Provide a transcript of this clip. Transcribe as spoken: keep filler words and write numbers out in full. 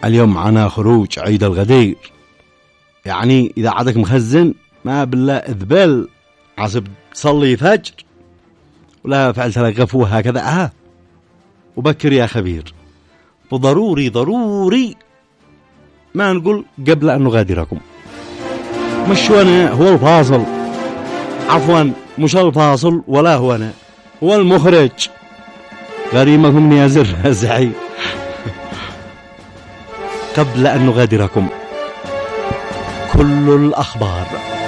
اليوم معنا خروج عيد الغدير، يعني إذا عادك مخزن ما بالله إذبال عصب تصلي فجر ولا فعلت لك غفوة هكذا ها وبكر يا خبير، وضروري ضروري ما نقول قبل أن نغادركم. مش أنا هو الفاصل، عفوا مش الفاصل ولا هو أنا، هو المخرج غريمكم نيازر زعي. قبل أن نغادركم كل الأخبار